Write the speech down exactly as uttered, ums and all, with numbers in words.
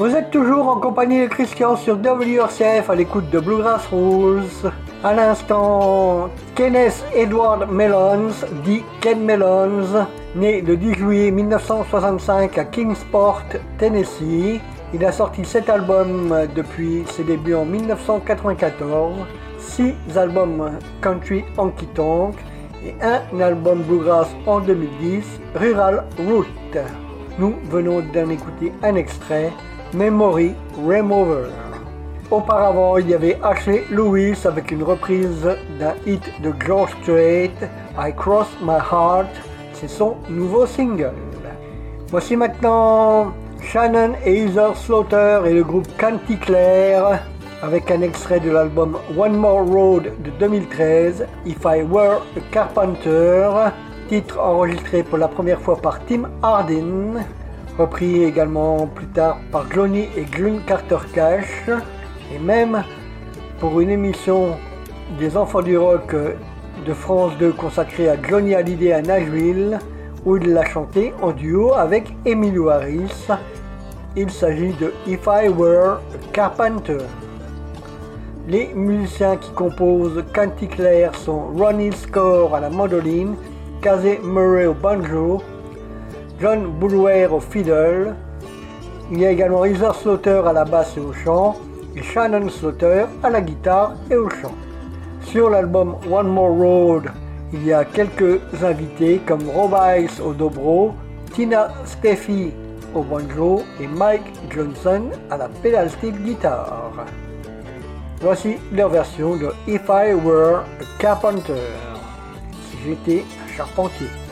Vous êtes toujours en compagnie de Christian sur W R C F à l'écoute de Bluegrass Rules. À l'instant, Kenneth Edward Mellons, dit Ken Mellons, né le dix juillet mille neuf cent soixante-cinq à Kingsport, Tennessee. Il a sorti sept albums depuis ses débuts en mille neuf cent quatre-vingt-quatorze, six albums country honky tonk et un album bluegrass en deux mille dix, Rural Route. Nous venons d'en écouter un extrait, Memory Remover. Auparavant, il y avait Ashley Lewis avec une reprise d'un hit de George Strait, I Cross My Heart, c'est son nouveau single. Voici maintenant Shannon et Heather Slaughter et le groupe Canticleer avec un extrait de l'album One More Road de deux mille treize, If I Were a Carpenter, titre enregistré pour la première fois par Tim Hardin, repris également plus tard par Johnny et June Carter Cash, et même pour une émission des Enfants du Rock de France deux consacrée à Johnny Hallyday à Nashville, où il l'a chanté en duo avec Emmylou Harris. Il s'agit de If I Were a Carpenter. Les musiciens qui composent Canticleer sont Ronnie Score à la mandoline, Casey Murray au banjo, John Boulware au fiddle. Il y a également Heather Slaughter à la basse et au chant, et Shannon Slaughter à la guitare et au chant. Sur l'album One More Road, il y a quelques invités comme Rob Ice au dobro, Tina Steffi au banjo et Mike Johnson à la pedal steel guitare. Voici leur version de If I Were a Carpenter, si j'étais un charpentier.